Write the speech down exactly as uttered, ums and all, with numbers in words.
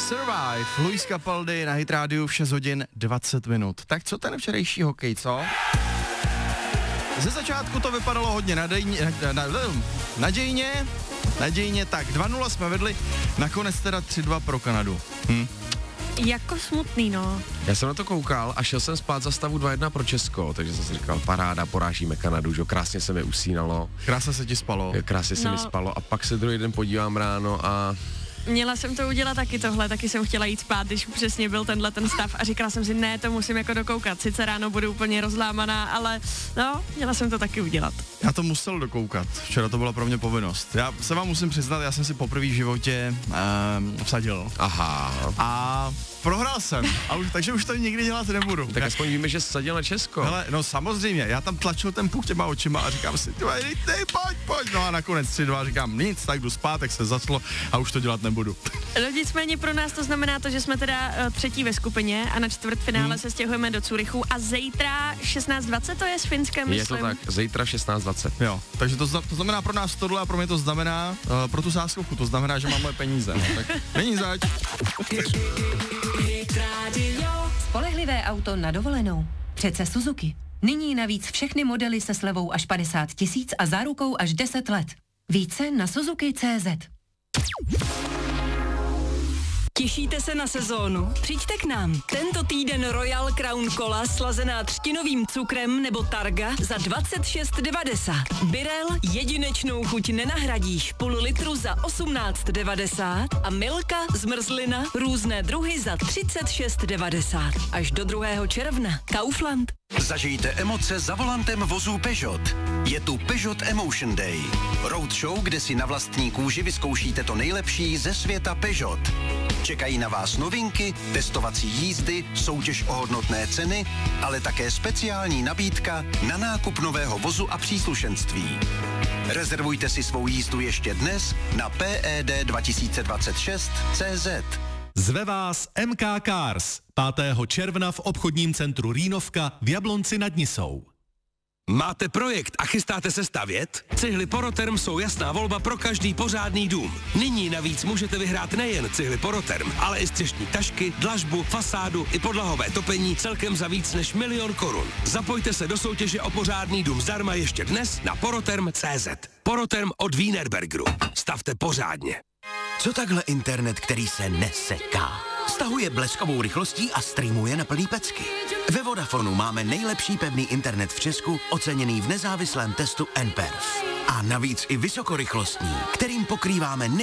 Survive, Luis Capaldi na Hit Radio v šest hodin dvacet minut. Tak co ten včerejší hokej, co? Ze začátku to vypadalo hodně nadejně, nadějně, nadějně, tak dva nula jsme vedli, nakonec teda tři dva pro Kanadu. Hm. Jako smutný, no. Já jsem na to koukal a šel jsem spát za stavu dva jedna pro Česko, takže jsem si říkal, paráda, porážíme Kanadu, že krásně se mi usínalo. Krásně se ti spalo. Krásně se No. mi spalo a pak se druhý den podívám ráno a... Měla jsem to udělat taky tohle, taky jsem chtěla jít spát, když přesně byl tenhle ten stav a říkala jsem si, ne, to musím jako dokoukat, sice ráno budu úplně rozlámaná, ale no, měla jsem to taky udělat. Já to musel dokoukat, včera to byla pro mě povinnost. Já se vám musím přiznat, já jsem si poprvé v životě um, vsadil. Aha. A prohrál jsem, a už, takže už to nikdy dělat nebudu. Tak aspoň víme, že sadil na Česko. Hele, no samozřejmě, já tam tlačil ten puk těma očima a říkám si, ty, ty, pojď, pojď, no a nakonec tři dva říkám nic, tak jdu spát, tak se zaslo a už to dělat nebudu. No nicméně pro nás to znamená to, že jsme teda uh, třetí ve skupině a na čtvrtfinále hmm. se stěhujeme do Curychu a zítra šestnáct dvacet to je s Finskem, myslím. Je to tak, zítra šestnáct dvacet. Jo, takže to, to znamená pro nás tohle a pro mě to znamená, uh, pro tu sáskovku, to znamená, že mám moje peníze, no, tak není zač. Spolehlivé auto na dovolenou. Přece Suzuki. Nyní navíc všechny modely se slevou až padesát tisíc a zárukou až deset let. Více na Suzuki tečka cé zet. Těšíte se na sezónu? Přijďte k nám. Tento týden Royal Crown Cola slazená třtinovým cukrem nebo Targa za dvacet šest devadesát. Birel jedinečnou chuť nenahradíš, půl litru za osmnáct devadesát a Milka zmrzlina různé druhy za třicet šest devadesát. Až do druhého června. Kaufland. Zažijte emoce za volantem vozů Peugeot. Je tu Peugeot Emotion Day. Roadshow, kde si na vlastní kůži vyzkoušíte to nejlepší ze světa Peugeot. Čekají na vás novinky, testovací jízdy, soutěž o hodnotné ceny, ale také speciální nabídka na nákup nového vozu a příslušenství. Rezervujte si svou jízdu ještě dnes na P E D dva tisíce dvacet šest tečka cé zet. Zve vás M K Cars pátého června v obchodním centru Rýnovka v Jablonci nad Nisou. Máte projekt a chystáte se stavět? Cihly Poroterm jsou jasná volba pro každý pořádný dům. Nyní navíc můžete vyhrát nejen cihly Poroterm, ale i střešní tašky, dlažbu, fasádu i podlahové topení celkem za víc než milion korun. Zapojte se do soutěže o pořádný dům zdarma ještě dnes na poroterm tečka cé zet. Poroterm od Wienerbergeru. Stavte pořádně. Co takhle internet, který se neseká? Stahuje bleskovou rychlostí a streamuje na plný pecky. Ve Vodafonu máme nejlepší pevný internet v Česku, oceněný v nezávislém testu N P E R F. A navíc i vysokorychlostní, kterým pokrýváme nej-